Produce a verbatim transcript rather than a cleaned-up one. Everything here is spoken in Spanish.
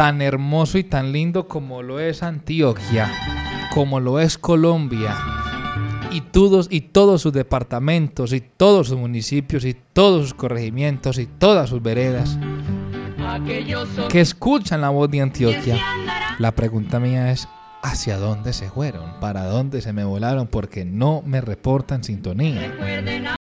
tan hermoso y tan lindo como lo es Antioquia, como lo es Colombia, y todos, y todos sus departamentos, y todos sus municipios, y todos sus corregimientos, y todas sus veredas, que escuchan la voz de Antioquia. La pregunta mía es, ¿hacia dónde se fueron? ¿Para dónde se me volaron? Porque no me reportan sintonía.